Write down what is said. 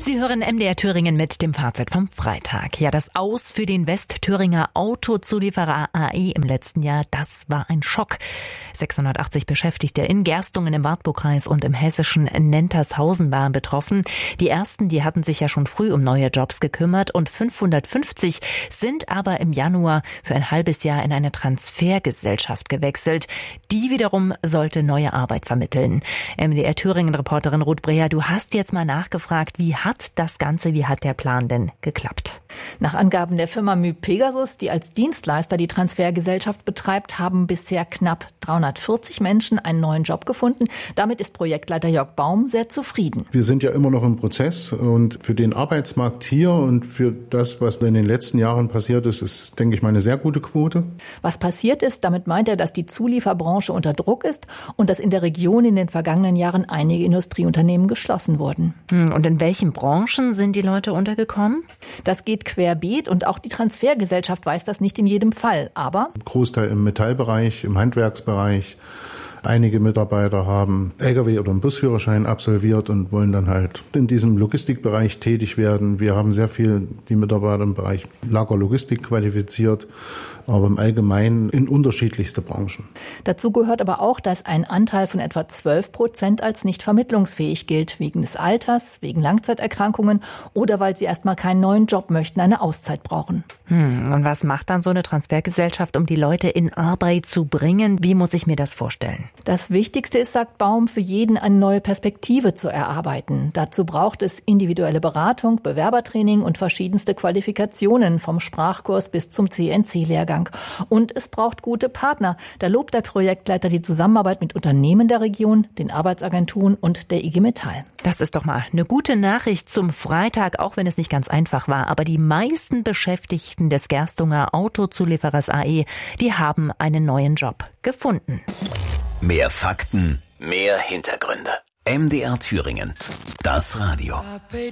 Sie hören MDR Thüringen mit dem Fazit vom Freitag. Ja, das Aus für den Westthüringer Autozulieferer AE im letzten Jahr, das war ein Schock. 680 Beschäftigte in Gerstungen im Wartburgkreis und im hessischen Nentershausen waren betroffen. Die ersten, die hatten sich ja schon früh um neue Jobs gekümmert und 550 sind aber im Januar für ein halbes Jahr in eine Transfergesellschaft gewechselt. Die wiederum sollte neue Arbeit vermitteln. MDR Thüringen-Reporterin Ruth Breher, du hast jetzt mal nachgefragt, wie hat der Plan denn geklappt? Nach Angaben der Firma myPegasus, die als Dienstleister die Transfergesellschaft betreibt, haben bisher knapp 340 Menschen einen neuen Job gefunden. Damit ist Projektleiter Jörg Baum sehr zufrieden. Wir sind ja immer noch im Prozess und für den Arbeitsmarkt hier und für das, was in den letzten Jahren passiert ist, denke ich mal, eine sehr gute Quote. Was passiert ist, damit meint er, dass die Zulieferbranche unter Druck ist und dass in der Region in den vergangenen Jahren einige Industrieunternehmen geschlossen wurden. Und in welchen Branchen sind die Leute untergekommen? Das geht querbeet und auch die Transfergesellschaft weiß das nicht in jedem Fall. Aber Großteil im Metallbereich, im Handwerksbereich. Einige Mitarbeiter haben LKW- oder einen Busführerschein absolviert und wollen dann halt in diesem Logistikbereich tätig werden. Wir haben sehr viel die Mitarbeiter im Bereich Lagerlogistik qualifiziert, aber im Allgemeinen in unterschiedlichste Branchen. Dazu gehört aber auch, dass ein Anteil von etwa 12% als nicht vermittlungsfähig gilt, wegen des Alters, wegen Langzeiterkrankungen oder weil sie erstmal keinen neuen Job möchten, eine Auszeit brauchen. Und was macht dann so eine Transfergesellschaft, um die Leute in Arbeit zu bringen? Wie muss ich mir das vorstellen? Das Wichtigste ist, sagt Baum, für jeden eine neue Perspektive zu erarbeiten. Dazu braucht es individuelle Beratung, Bewerbertraining und verschiedenste Qualifikationen vom Sprachkurs bis zum CNC-Lehrgang. Und es braucht gute Partner. Da lobt der Projektleiter die Zusammenarbeit mit Unternehmen der Region, den Arbeitsagenturen und der IG Metall. Das ist doch mal eine gute Nachricht zum Freitag, auch wenn es nicht ganz einfach war. Aber die meisten Beschäftigten des Gerstunger Autozulieferers AE, die haben einen neuen Job gefunden. Mehr Fakten, mehr Hintergründe. MDR Thüringen. Das Radio.